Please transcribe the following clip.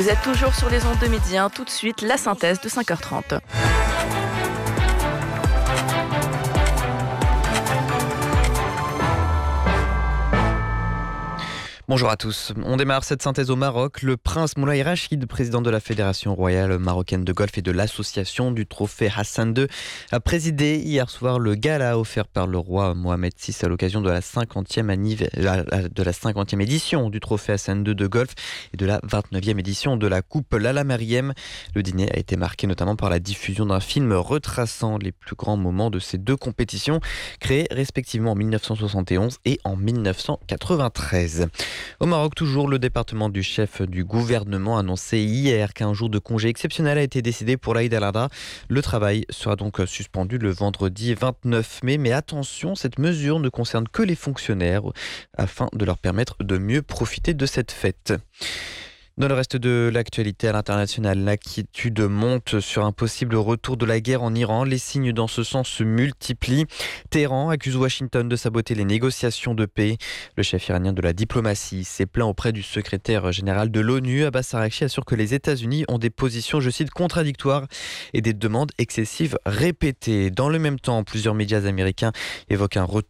Vous êtes toujours sur les ondes de midi, tout de suite la synthèse de 5h30. Bonjour à tous. On démarre cette synthèse au Maroc. Le prince Moulay Rachid, président de la Fédération royale marocaine de golf et de l'association du trophée Hassan II, a présidé hier soir le gala offert par le roi Mohamed VI à l'occasion de la 50e édition du trophée Hassan II de golf et de la 29e édition de la Coupe Lala Meriem. Le dîner a été marqué notamment par la diffusion d'un film retraçant les plus grands moments de ces deux compétitions, créées respectivement en 1971 et en 1993. Au Maroc, toujours, le département du chef du gouvernement a annoncé hier qu'un jour de congé exceptionnel a été décidé pour l'Aïd al-Adha. Le travail sera donc suspendu le vendredi 29 mai. Mais attention, cette mesure ne concerne que les fonctionnaires afin de leur permettre de mieux profiter de cette fête. Dans le reste de l'actualité à l'international, l'inquiétude monte sur un possible retour de la guerre en Iran. Les signes dans ce sens se multiplient. Téhéran accuse Washington de saboter les négociations de paix. Le chef iranien de la diplomatie s'est plaint auprès du secrétaire général de l'ONU. Abbas Araghchi assure que les États-Unis ont des positions, je cite, contradictoires et des demandes excessives répétées. Dans le même temps, plusieurs médias américains évoquent un retour